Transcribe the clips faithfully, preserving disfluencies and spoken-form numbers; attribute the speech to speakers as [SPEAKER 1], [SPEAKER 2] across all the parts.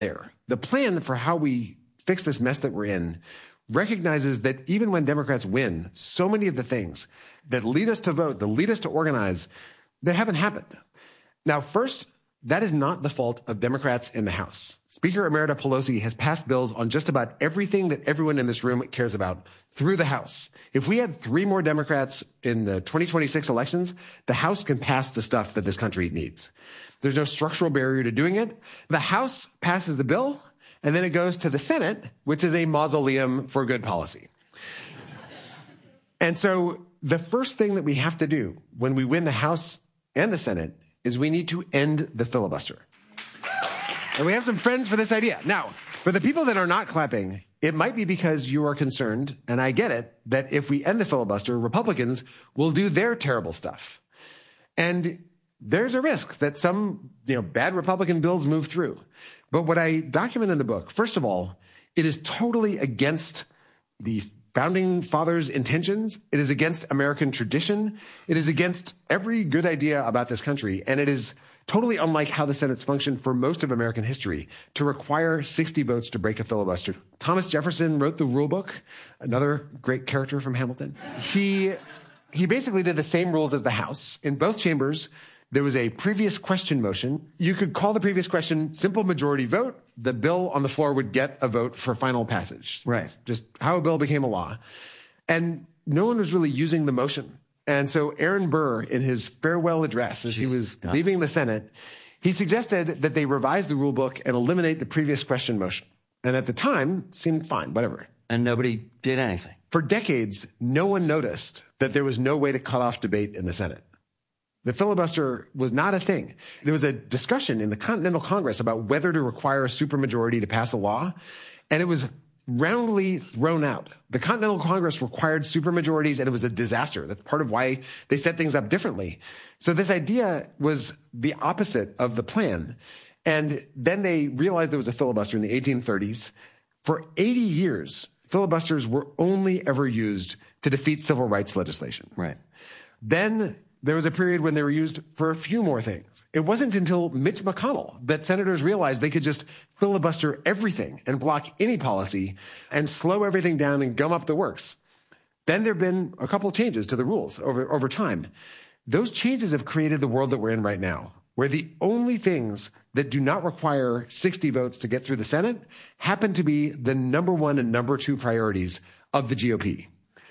[SPEAKER 1] there. The plan for how we fix this mess that we're in recognizes that even when Democrats win, so many of the things that lead us to vote, that lead us to organize, they haven't happened. Now, first, that is not the fault of Democrats in the House. Speaker Emerita Pelosi has passed bills on just about everything that everyone in this room cares about through the House. If we had three more Democrats in the twenty twenty-six elections, the House can pass the stuff that this country needs. There's no structural barrier to doing it. The House passes the bill, and then it goes to the Senate, which is a mausoleum for good policy. And so the first thing that we have to do when we win the House and the Senate is we need to end the filibuster. And we have some friends for this idea. Now, for the people that are not clapping, it might be because you are concerned, and I get it, that if we end the filibuster, Republicans will do their terrible stuff. And there's a risk that some, you know, bad Republican bills move through. But what I document in the book, first of all, it is totally against the founding fathers' intentions. It is against American tradition. It is against every good idea about this country. And it is totally unlike how the Senate's functioned for most of American history, to require sixty votes to break a filibuster. Thomas Jefferson wrote the rule book, another great character from Hamilton. He, he basically did the same rules as the House. In both chambers, there was a previous question motion. You could call the previous question simple majority vote. The bill on the floor would get a vote for final passage.
[SPEAKER 2] Right.
[SPEAKER 1] It's just how a bill became a law. And no one was really using the motion. And so Aaron Burr, in his farewell address, as he was
[SPEAKER 2] God.
[SPEAKER 1] leaving the Senate, he suggested that they revise the rule book and eliminate the previous question motion. And at the time, it seemed fine, whatever.
[SPEAKER 2] And nobody did anything.
[SPEAKER 1] For decades, no one noticed that there was no way to cut off debate in the Senate. The filibuster was not a thing. There was a discussion in the Continental Congress about whether to require a supermajority to pass a law, and it was roundly thrown out. The Continental Congress required supermajorities, and it was a disaster. That's part of why they set things up differently. So this idea was the opposite of the plan. And then they realized there was a filibuster in the eighteen thirties. For eighty years, filibusters were only ever used to defeat civil rights legislation.
[SPEAKER 2] Right.
[SPEAKER 1] Then there was a period when they were used for a few more things. It wasn't until Mitch McConnell that senators realized they could just filibuster everything and block any policy and slow everything down and gum up the works. Then there have been a couple of changes to the rules over, over time. Those changes have created the world that we're in right now, where the only things that do not require sixty votes to get through the Senate happen to be the number one and number two priorities of the G O P.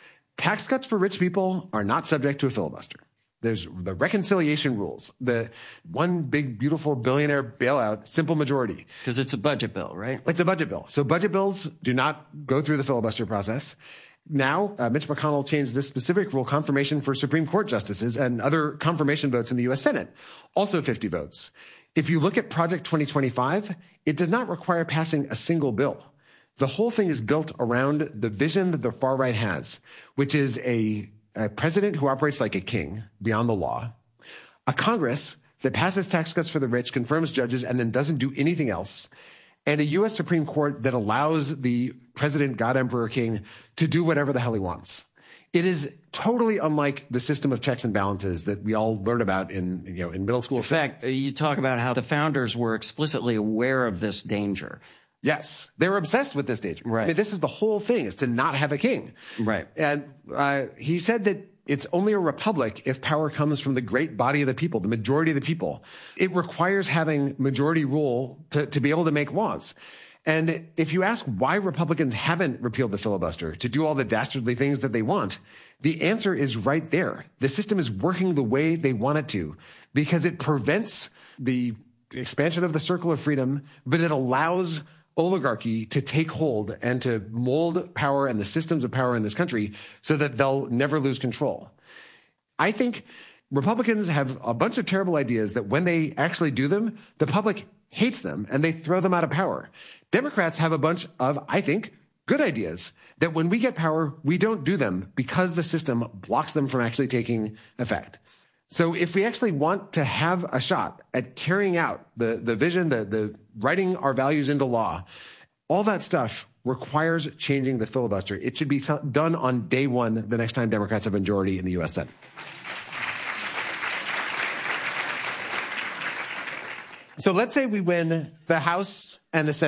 [SPEAKER 1] Tax cuts for rich people are not subject to a filibuster. There's the reconciliation rules, the one big, beautiful billionaire bailout, simple majority.
[SPEAKER 2] Because it's a budget bill, right?
[SPEAKER 1] It's a budget bill. So budget bills do not go through the filibuster process. Now, uh, Mitch McConnell changed this specific rule, confirmation for Supreme Court justices and other confirmation votes in the U S Senate, also fifty votes. If you look at Project twenty twenty-five, it does not require passing a single bill. The whole thing is built around the vision that the far right has, which is a a president who operates like a king beyond the law, a Congress that passes tax cuts for the rich, confirms judges, and then doesn't do anything else, and a U S Supreme Court that allows the president, God, Emperor, King to do whatever the hell he wants. It is totally unlike the system of checks and balances that we all learn about in, you know, in middle school.
[SPEAKER 2] In fact, you talk about how the founders were explicitly aware of this danger.
[SPEAKER 1] Yes, they were obsessed with this danger.
[SPEAKER 2] Right.
[SPEAKER 1] I mean, this is the whole thing, is to not have a king.
[SPEAKER 2] Right.
[SPEAKER 1] And uh, he said that it's only a republic if power comes from the great body of the people, the majority of the people. It requires having majority rule to, to be able to make laws. And if you ask why Republicans haven't repealed the filibuster to do all the dastardly things that they want, the answer is right there. The system is working the way they want it to because it prevents the expansion of the circle of freedom, but it allows oligarchy to take hold and to mold power and the systems of power in this country so that they'll never lose control. I think Republicans have a bunch of terrible ideas that when they actually do them, the public hates them and they throw them out of power. Democrats have a bunch of, I think, good ideas that when we get power, we don't do them because the system blocks them from actually taking effect. So if we actually want to have a shot at carrying out the, the vision, the, the writing our values into law, all that stuff requires changing the filibuster. It should be th- done on day one the next time Democrats have a majority in the U S Senate. So let's say we win the House and the Senate.